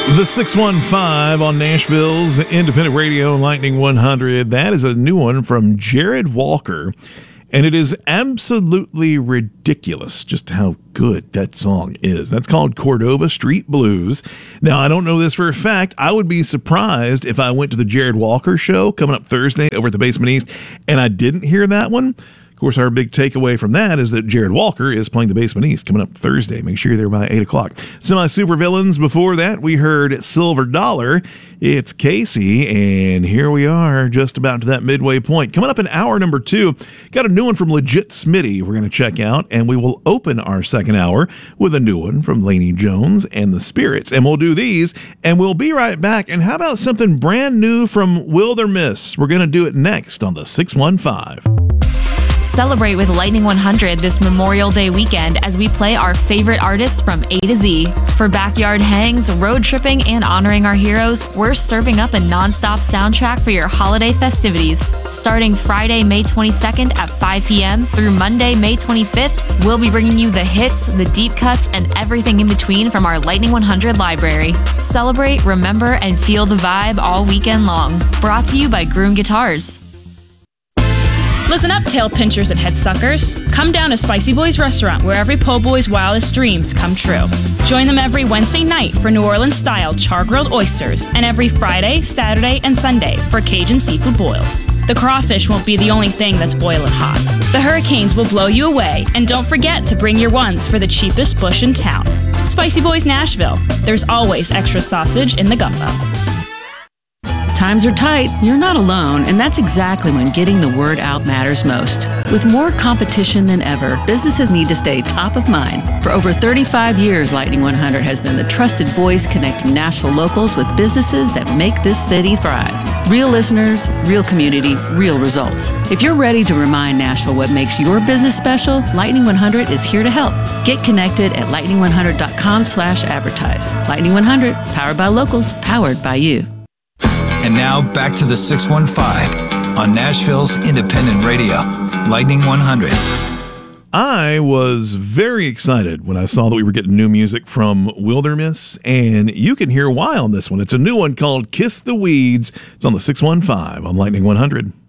The 615 on Nashville's Independent Radio, Lightning 100. That is a new one from Jared Walker, and it is absolutely ridiculous just how good that song is. That's called Cordova Street Blues. Now, I don't know this for a fact. I would be surprised if I went to the Jared Walker show coming up Thursday over at the Basement East, and I didn't hear that one. Of course, our big takeaway from that is that Jared Walker is playing the Basement East coming up Thursday. Make sure you're there by 8 o'clock. Semi-Supervillains. Before that, we heard Silver Dollar. It's Casey, and here we are just about to that midway point. Coming up in hour number 2, got a new one from Legit Smitty we're going to check out, and we will open our second hour with a new one from Lainey Jones and the Spirits. And we'll do these, and we'll be right back. And how about something brand new from Wilderness? We're going to do it next on the 615. Celebrate with Lightning 100 this Memorial Day weekend as we play our favorite artists from A to Z. For backyard hangs, road tripping, and honoring our heroes, we're serving up a non-stop soundtrack for your holiday festivities. Starting Friday, May 22nd at 5 p.m. through Monday, May 25th, we'll be bringing you the hits, the deep cuts, and everything in between from our Lightning 100 library. Celebrate, remember, and feel the vibe all weekend long. Brought to you by Groom Guitars. Listen up, tail pinchers and head suckers. Come down to Spicy Boys Restaurant, where every po' boy's wildest dreams come true. Join them every Wednesday night for New Orleans-style char-grilled oysters, and every Friday, Saturday, and Sunday for Cajun seafood boils. The crawfish won't be the only thing that's boiling hot. The hurricanes will blow you away, and don't forget to bring your ones for the cheapest bush in town. Spicy Boys Nashville. There's always extra sausage in the gumbo. Times are tight, you're not alone, and that's exactly when getting the word out matters most. With more competition than ever, businesses need to stay top of mind. For over 35 years, Lightning 100 has been the trusted voice connecting Nashville locals with businesses that make this city thrive. Real listeners, real community, real results. If you're ready to remind Nashville what makes your business special, Lightning 100 is here to help. Get connected at lightning100.com/advertise. Lightning 100, powered by locals, powered by you. And now back to the 615 on Nashville's Independent Radio, Lightning 100. I was very excited when I saw that we were getting new music from Wilderness, and you can hear why on this one. It's a new one called Kiss the Weeds. It's on the 615 on Lightning 100.